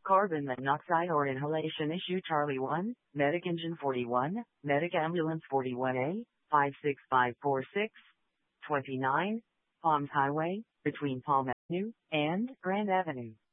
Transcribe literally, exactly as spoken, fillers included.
Carbon monoxide or inhalation issue Charlie one, Medic Engine forty-one, Medic Ambulance forty-one A, five six five four six, twenty-nine, Palms Highway, between Palm Avenue and Grand Avenue.